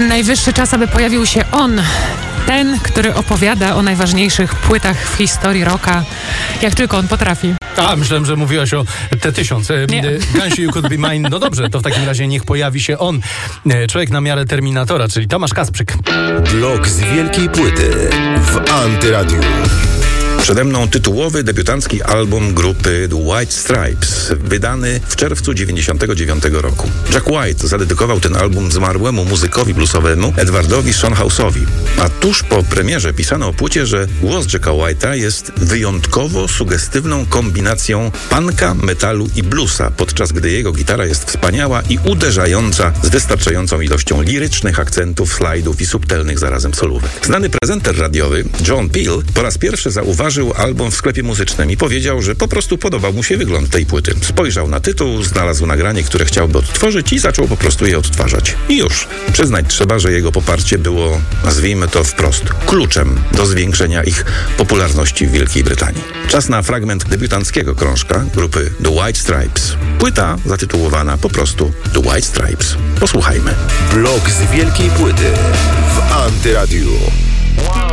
Najwyższy czas, aby pojawił się on. Ten, który opowiada o najważniejszych płytach w historii rocka, jak tylko on potrafi. A, myślałem, że mówiłaś o T-1000. Guns You Could Be Mine. No dobrze, to w takim razie niech pojawi się on. Człowiek na miarę Terminatora, czyli Tomasz Kasprzyk. Blok z wielkiej płyty w Antyradiu. Przede mną tytułowy debiutancki album grupy The White Stripes, wydany w czerwcu 1999 roku. Jack White zadedykował ten album zmarłemu muzykowi bluesowemu Edwardowi Schonhausowi. A tuż po premierze pisano o płycie, że głos Jacka White'a jest wyjątkowo sugestywną kombinacją punka, metalu i bluesa, podczas gdy jego gitara jest wspaniała i uderzająca z wystarczającą ilością lirycznych akcentów, slajdów i subtelnych zarazem solówek. Znany prezenter radiowy John Peel po raz pierwszy zauważył album w sklepie muzycznym i powiedział, że po prostu podobał mu się wygląd tej płyty. Spojrzał na tytuł, znalazł nagranie, które chciałby odtworzyć i zaczął po prostu je odtwarzać. I już. Przyznać trzeba, że jego poparcie było, nazwijmy to wprost, kluczem do zwiększenia ich popularności w Wielkiej Brytanii. Czas na fragment debiutanckiego krążka grupy The White Stripes. Płyta zatytułowana po prostu The White Stripes. Posłuchajmy. Blok z wielkiej płyty w Antyradiu.